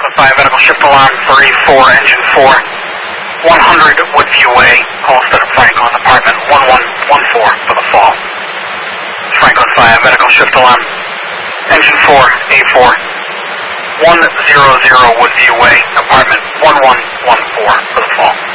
Franklin 5, medical shift alarm for A4, engine 4, 100 Woodview Way, Halstead and Franklin, apartment 1114 for the fall. Franklin 5, medical shift alarm, engine 4, A4, 100 Woodview Way, apartment 1114 for the fall.